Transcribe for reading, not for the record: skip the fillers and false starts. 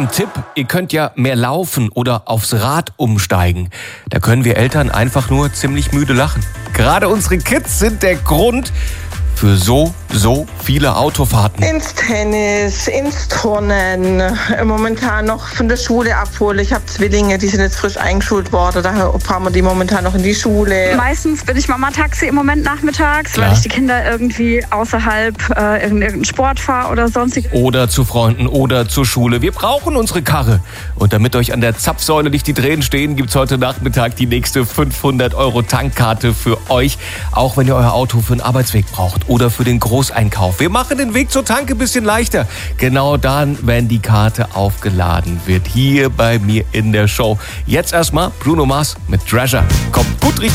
ein Tipp, ihr könnt ja mehr laufen oder aufs Rad umsteigen. Da können wir Eltern einfach nur ziemlich müde lachen. Gerade unsere Kids sind der Grund für so viele Autofahrten. Ins Tennis, ins Turnen, momentan noch von der Schule abholen. Ich habe Zwillinge, die sind jetzt frisch eingeschult worden, daher fahren wir die momentan noch in die Schule. Meistens bin ich Mama-Taxi im Moment nachmittags, Klar. weil ich die Kinder irgendwie außerhalb irgendeinen Sport fahre oder sonstig. Oder zu Freunden oder zur Schule. Wir brauchen unsere Karre. Und damit euch an der Zapfsäule nicht die Tränen stehen, gibt's heute Nachmittag die nächste 500 € Tankkarte für euch. Auch wenn ihr euer Auto für den Arbeitsweg braucht oder für den Großeinkauf. Wir machen den Weg zur Tanke ein bisschen leichter. Genau dann, wenn die Karte aufgeladen wird. Hier bei mir in der Show. Jetzt erstmal Bruno Mars mit Treasure. Kommt gut Richtung